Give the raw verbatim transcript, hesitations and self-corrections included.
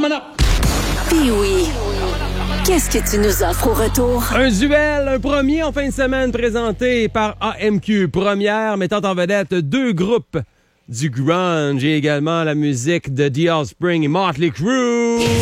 coming up. Puis oui. Qu'est-ce que tu nous offres au retour? Un duel, un premier en fin de semaine présenté par A M Q. Première mettant en vedette deux groupes du grunge et également la musique de The Offspring et Motley Crue.